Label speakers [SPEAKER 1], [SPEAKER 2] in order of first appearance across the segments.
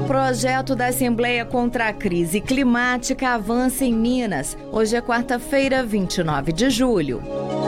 [SPEAKER 1] Projeto da Assembleia contra a Crise Climática avança em Minas. Hoje é quarta-feira, 29 de julho.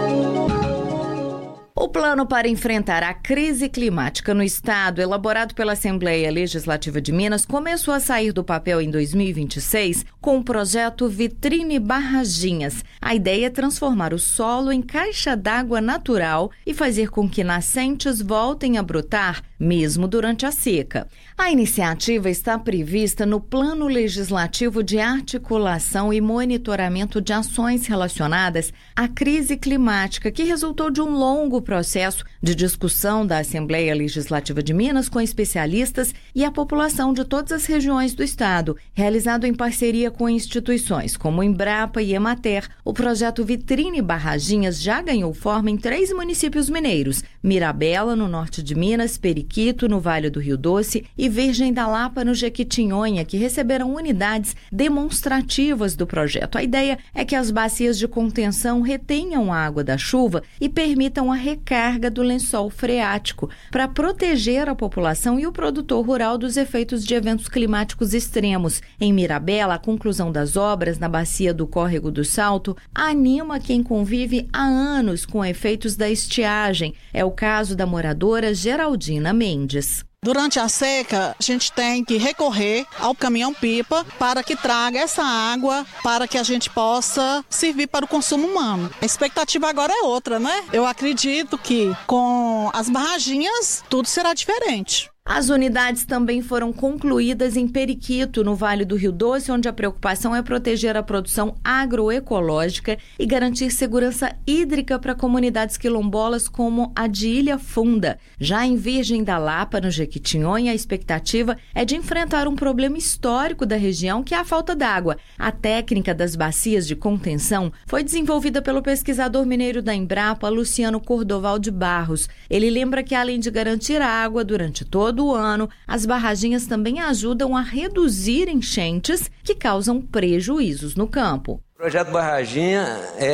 [SPEAKER 1] O plano para enfrentar a crise climática no estado, elaborado pela Assembleia Legislativa de Minas, começou a sair do papel em 2026 com o projeto Vitrine Barraginhas. A ideia é transformar o solo em caixa d'água natural e fazer com que nascentes voltem a brotar, mesmo durante a seca. A iniciativa está prevista no Plano Legislativo de Articulação e Monitoramento de Ações Relacionadas à Crise Climática, que resultou de um longo processo de discussão da Assembleia Legislativa de Minas com especialistas e a população de todas as regiões do estado, realizado em parceria com instituições como Embrapa e Emater. O projeto Vitrine Barraginhas já ganhou forma em 3 municípios mineiros: Mirabela, no norte de Minas, Periquito, no Vale do Rio Doce, e Virgem da Lapa, no Jequitinhonha, que receberam unidades demonstrativas do projeto. A ideia é que as bacias de contenção retenham a água da chuva e permitam a recarga do lençol freático para proteger a população e o produtor rural dos efeitos de eventos climáticos extremos. Em Mirabela, a conclusão das obras na bacia do Córrego do Salto anima quem convive há anos com efeitos da estiagem. É o caso da moradora Geraldina Mendes.
[SPEAKER 2] Durante a seca, a gente tem que recorrer ao caminhão-pipa para que traga essa água para que a gente possa servir para o consumo humano. A expectativa agora é outra, né? Eu acredito que com as barraginhas tudo será diferente.
[SPEAKER 1] As unidades também foram concluídas em Periquito, no Vale do Rio Doce, onde a preocupação é proteger a produção agroecológica e garantir segurança hídrica para comunidades quilombolas como a de Ilha Funda. Já em Virgem da Lapa, no Jequitinhonha, a expectativa é de enfrentar um problema histórico da região, que é a falta d'água. A técnica das bacias de contenção foi desenvolvida pelo pesquisador mineiro da Embrapa, Luciano Cordoval de Barros. Ele lembra que, além de garantir a água durante todo o ano, as barraginhas também ajudam a reduzir enchentes que causam prejuízos no campo.
[SPEAKER 3] O projeto Barraginha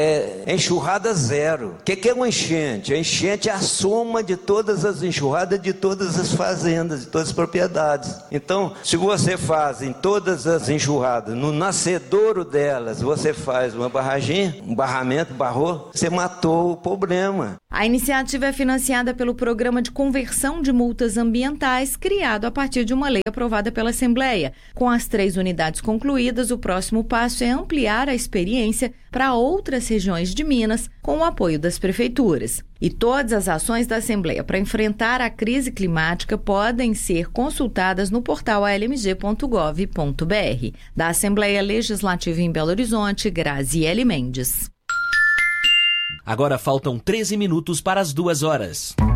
[SPEAKER 3] é enxurrada zero. O que é uma enchente? A enchente é a soma de todas as enxurradas de todas as fazendas, de todas as propriedades. Então, se você faz em todas as enxurradas, no nascedouro delas, você faz uma barraginha, um barramento, barrou, você matou o problema.
[SPEAKER 1] A iniciativa é financiada pelo Programa de Conversão de Multas Ambientais, criado a partir de uma lei aprovada pela Assembleia. Com as 3 unidades concluídas, o próximo passo é ampliar a experiência para outras regiões de Minas, com o apoio das prefeituras. E todas as ações da Assembleia para enfrentar a crise climática podem ser consultadas no portal almg.gov.br. Da Assembleia Legislativa em Belo Horizonte, Graziele Mendes.
[SPEAKER 4] Agora faltam 13 minutos para as 2 horas.